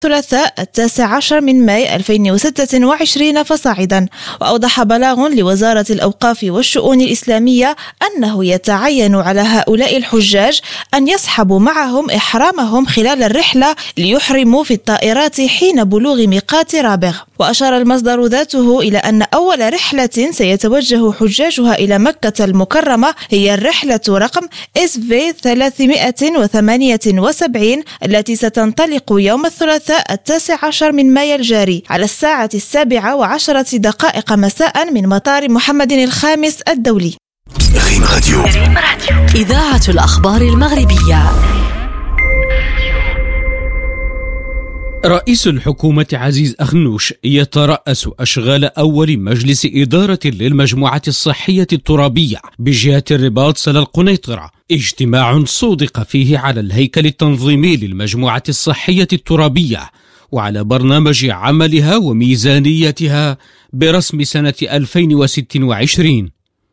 الثلاثاء 19 من ماي 2026 فصاعدا. وأوضح بلاغ لوزارة الأوقاف والشؤون الإسلامية أنه يتعين على هؤلاء الحجاج أن يصحبوا معهم إحرامهم خلال الرحلة ليحرموا في الطائرات حين بلوغ ميقات رابغ. وأشار المصدر ذاته إلى أن أول رحلة سيتوجه حجاجها إلى مكة المكرمة هي الرحلة رقم SV 378 التي ستنطلق يوم الثلاثاء 19 من مايو الجاري على الساعة 7:10 مساء من مطار محمد الخامس الدولي. ريم راديو إذاعة الأخبار المغربية. رئيس الحكومة عزيز أخنوش يترأس أشغال أول مجلس إدارة للمجموعة الصحية الترابية بجهة الرباط سلا القنيطرة، اجتماع صودق فيه على الهيكل التنظيمي للمجموعة الصحية الترابية وعلى برنامج عملها وميزانيتها برسم سنة 2026.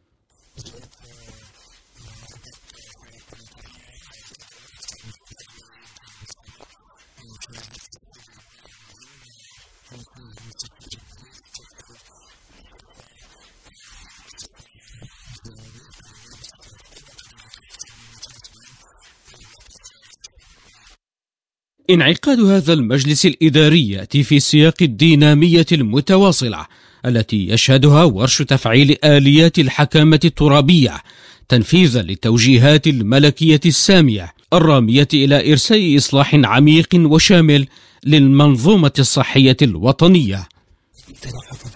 انعقاد هذا المجلس الإداري يأتي في سياق الدينامية المتواصلة التي يشهدها ورش تفعيل آليات الحكامة الترابية تنفيذا للتوجيهات الملكية السامية الرامية إلى إرساء إصلاح عميق وشامل للمنظومة الصحية الوطنية.